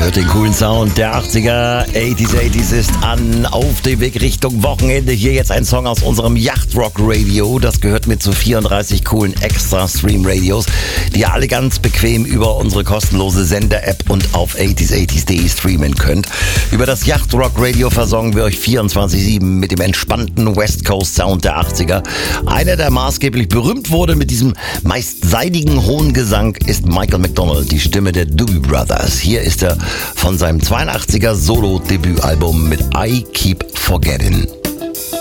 hört den coolen Sound der 80er. 80s ist an, auf dem Weg Richtung Wochenende. Hier jetzt ein Song aus unserem Yachtrock Radio. Das gehört mit zu 34 coolen Extra-Stream-Radios, die ihr alle ganz bequem über unsere kostenlose Sender-App und auf 80s.de streamen könnt. Über das Yachtrock Radio versorgen wir euch 24/7 mit dem entspannten West Coast Sound der 80er. Einer, der maßgeblich berühmt wurde mit diesem meist seidigen hohen Gesang, ist Michael McDonald, die Stimme der Doobie Brothers. Hier ist er von seinem 82er Solo-Debütalbum mit I Keep Forgetting.